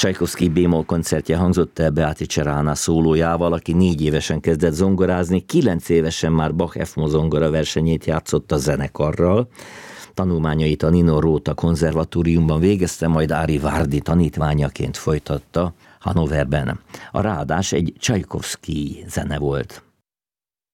Csajkovszky b-moll koncertje hangzott el Beatrice Rana szólójával, aki 4 évesen kezdett zongorázni, 9 évesen már Bach F-moll zongora versenyét játszott a zenekarral. Tanulmányait a Nino Rota konzervatóriumban végezte, majd Ári Várdi tanítványaként folytatta Hannoverben. A ráadás egy Csajkovszky zene volt.